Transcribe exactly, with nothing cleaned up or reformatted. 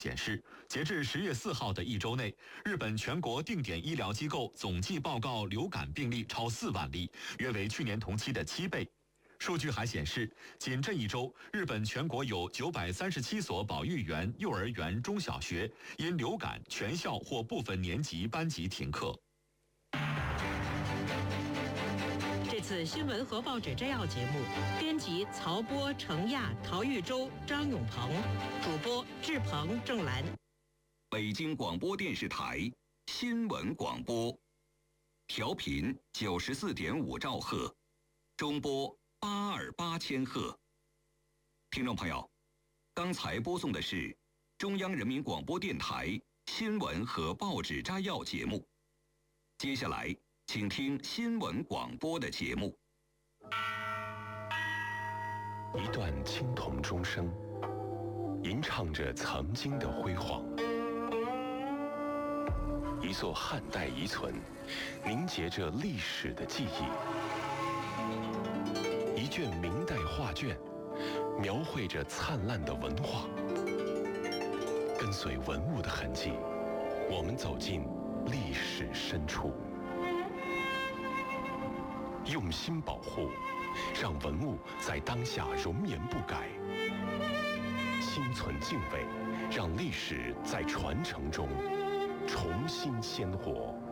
显示，截至十月四号的一周内，日本全国定点医疗机构总计报告流感病例超四万例，约为去年同期的七倍。数据还显示，仅这一周，日本全国有九百三十七所保育园、幼儿园、中小学因流感全校或部分年级班级停课。 这次新闻和报纸摘要节目，编辑曹波、程亚、陶玉洲、张永鹏，主播志鹏、郑兰。 北京广播电视台新闻广播，调频九十四点五兆赫，中波八二八千赫。听众朋友，刚才播送的是中央人民广播电台新闻和报纸摘要节目，接下来请听新闻广播的节目。 一段青铜钟声，吟唱着曾经的辉煌；一座汉代遗存，凝结着历史的记忆；一卷明代画卷，描绘着灿烂的文化。跟随文物的痕迹，我们走进历史深处。用心保护，让文物在当下容颜不改；心存敬畏，让历史在传承中重新鲜活。